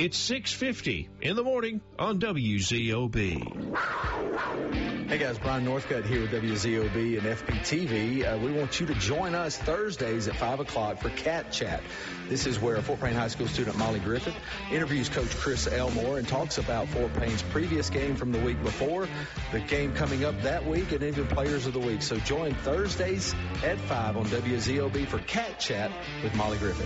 It's 6:50 in the morning on WZOB. Hey guys, Brian Northcutt here with WZOB and FPTV. We want you to join us Thursdays at 5 o'clock for Cat Chat. This is where Fort Payne High School student Molly Griffith interviews Coach Chris Elmore and talks about Fort Payne's previous game from the week before, the game coming up that week, and even players of the week. So join Thursdays at 5 on WZOB for Cat Chat with Molly Griffith.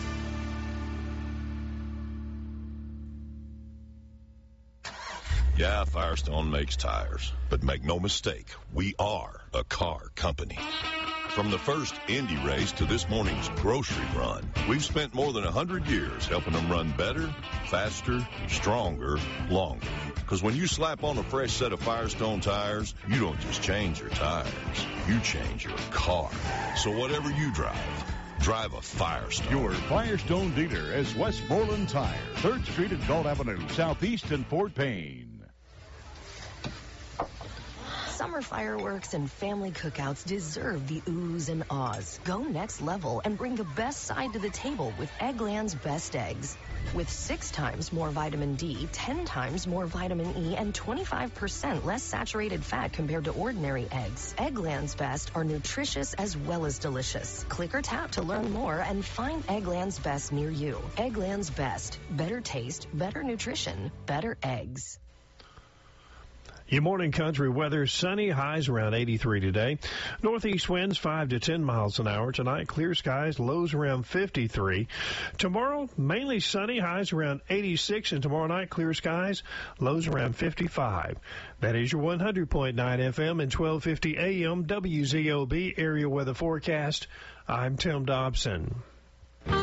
Yeah, Firestone makes tires, but make no mistake, we are a car company. From the first Indy race to this morning's grocery run, we've spent more than 100 years helping them run better, faster, stronger, longer. Because when you slap on a fresh set of Firestone tires, you don't just change your tires, you change your car. So whatever you drive a Firestone. Your Firestone dealer is Westmoreland Tire, 3rd Street and Galt Avenue, southeast in Fort Payne. Summer fireworks and family cookouts deserve the oohs and ahs. Go next level and bring the best side to the table with Eggland's Best Eggs. With 6 times more vitamin D, 10 times more vitamin E, and 25% less saturated fat compared to ordinary eggs. Eggland's Best are nutritious as well as delicious. Click or tap to learn more and find Eggland's Best near you. Eggland's Best. Better taste, better nutrition, better eggs. Your morning country weather, sunny, highs around 83 today. Northeast winds 5 to 10 miles an hour. Tonight, clear skies, lows around 53. Tomorrow, mainly sunny, highs around 86. And tomorrow night, clear skies, lows around 55. That is your 100.9 FM and 1250 AM WZOB area weather forecast. I'm Tim Dobson.